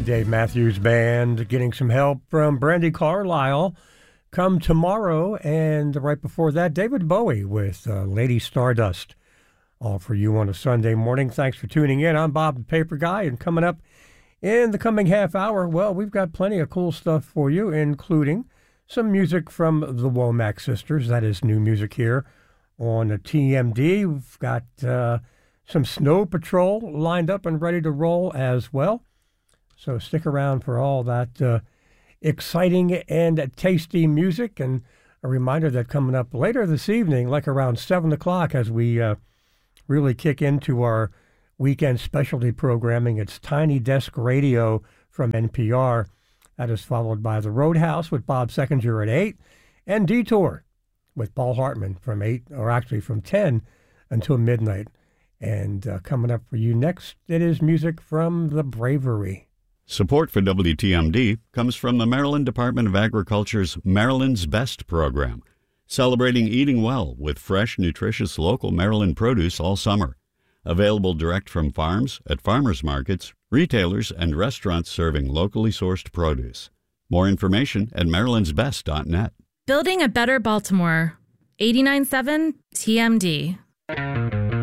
Dave Matthews Band, getting some help from Brandy Carlisle. Come Tomorrow, and right before that, David Bowie with Lady Stardust. All for you on a Sunday morning. Thanks for tuning in. I'm Bob the Paper Guy, and coming up in the coming half hour, well, we've got plenty of cool stuff for you, including some music from the Womack Sisters. That is new music here on the TMD. We've got some Snow Patrol lined up and ready to roll as well. So stick around for all that exciting and tasty music. And a reminder that coming up later this evening, like around 7 o'clock, as we really kick into our weekend specialty programming, it's Tiny Desk Radio from NPR. That is followed by The Roadhouse with Bob Seckinger at 8, and Detour with Paul Hartman from 8, or actually from 10 until midnight. And coming up for you next, it is music from The Bravery. Support for WTMD comes from the Maryland Department of Agriculture's Maryland's Best program, celebrating eating well with fresh, nutritious local Maryland produce all summer. Available direct from farms, at farmers markets, retailers, and restaurants serving locally sourced produce. More information at marylandsbest.net. Building a better Baltimore. 89.7 TMD.